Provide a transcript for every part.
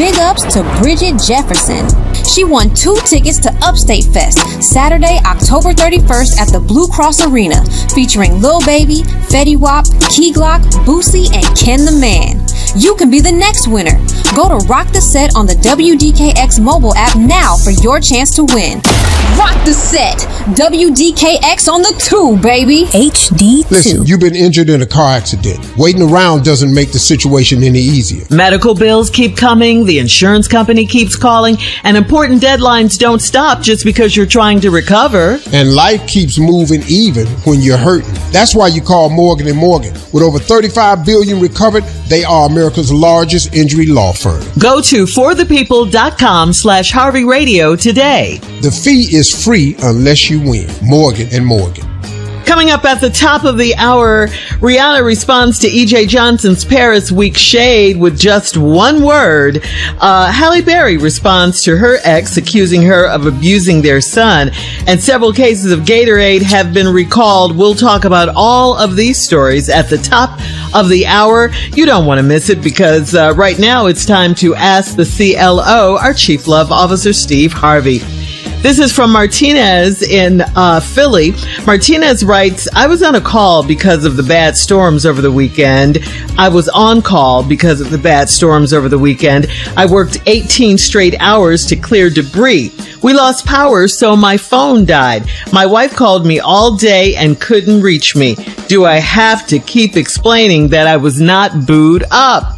Big ups to Bridget Jefferson. She won 2 tickets to Upstate Fest, Saturday, October 31st at the Blue Cross Arena, featuring Lil Baby, Fetty Wap, Key Glock, Boosie, and Ken the Man. You can be the next winner. Go to Rock the Set on the WDKX mobile app now for your chance to win. Rock the Set. WDKX on the 2, baby. HD2. Listen, you've been injured in a car accident. Waiting around doesn't make the situation any easier. Medical bills keep coming, the insurance company keeps calling, and important deadlines don't stop just because you're trying to recover. And life keeps moving even when you're hurting. That's why you call Morgan & Morgan. With over $35 billion recovered, they are America's largest injury law firm. Go to forthepeople.com/Harvey Radio today. The fee is free unless you win. Morgan & Morgan. Coming up at the top of the hour, Rihanna responds to E.J. Johnson's Paris Week shade with just one word. Halle Berry responds to her ex accusing her of abusing their son. And several cases of Gatorade have been recalled. We'll talk about all of these stories at the top of the hour. You don't want to miss it because right now it's time to ask the CLO, our Chief Love Officer, Steve Harvey. This is from Martinez in Philly. Martinez writes, I was on a call because of the bad storms over the weekend. I was on call because of the bad storms over the weekend. I worked 18 straight hours to clear debris. We lost power, so my phone died. My wife called me all day and couldn't reach me. Do I have to keep explaining that I was not booed up?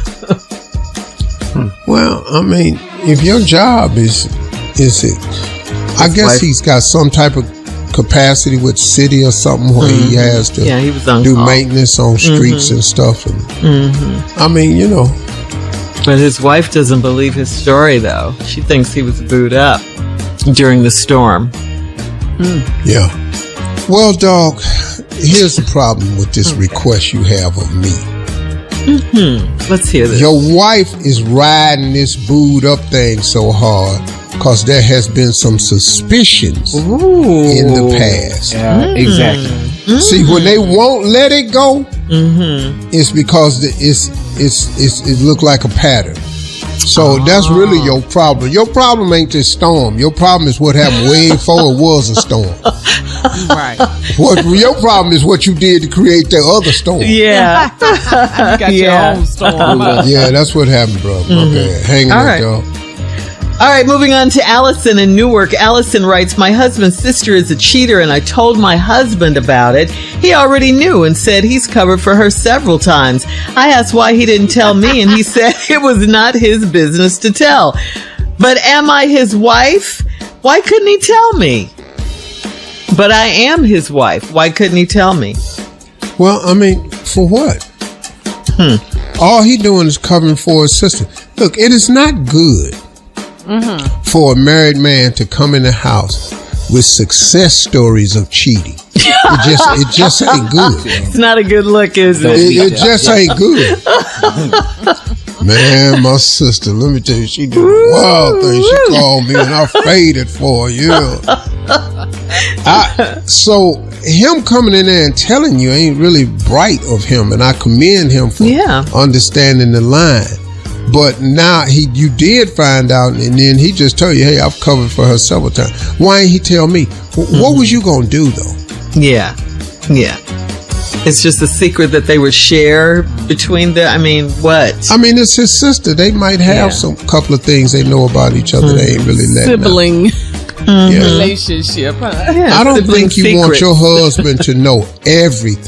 Well, I mean, if your job is it, I guess he's got some type of capacity with city or something where he has to he was on do call. Maintenance on streets and stuff. And I mean, you know. But his wife doesn't believe his story, though. She thinks he was booed up during the storm. Yeah. Well, dog, here's the problem with this request you have of me. Let's hear this. Your wife is riding this booed up thing so hard because there has been some suspicions in the past. Yeah, exactly. See, when they won't let it go, it's because it look like a pattern. So that's really your problem. Your problem ain't this storm. Your problem is what happened way before it was a storm. Right. Your problem is what you did to create the other storm. Yeah. You got your own storm. Yeah, that's what happened, bro. My bad. Hang on, dog. All right, moving on to Allison in Newark. Allison writes, my husband's sister is a cheater and I told my husband about it. He already knew and said he's covered for her several times. I asked why he didn't tell me and he said it was not his business to tell. But am I his wife? Why couldn't he tell me? But I am his wife. Why couldn't he tell me? Well, I mean, for what? All he doing is covering for his sister. Look, it is not good for a married man to come in the house with success stories of cheating. It just ain't good. It's not a good look, is it? It just ain't good. Man, my sister, let me tell you, she did a wild thing. She called me and I faded for you. So him coming in there and telling you ain't really bright of him, and I commend him for understanding the line. But now you did find out, and then he just told you, hey, I've covered for her several times. Why ain't he tell me? What was you going to do, though? Yeah. It's just a secret that they would share between them. I mean, what? I mean, it's his sister. They might have some couple of things they know about each other. They ain't really letting Sibling out. relationship. Huh? I don't think you want your husband to know everything.